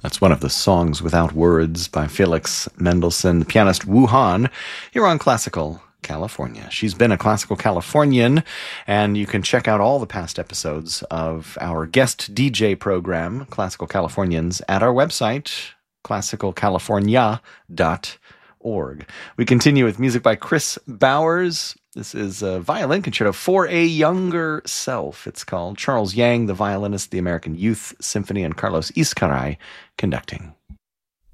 That's one of the songs without words by Felix Mendelssohn, the pianist Wu Han, here on Classical California. She's been a Classical Californian, and you can check out all the past episodes of our guest DJ program, Classical Californians, at our website, classicalcalifornia.org. We continue with music by Chris Bowers. This is a violin concerto for a younger self, it's called. Charles Yang, the violinist, the American Youth Symphony, and Carlos Iscaray conducting.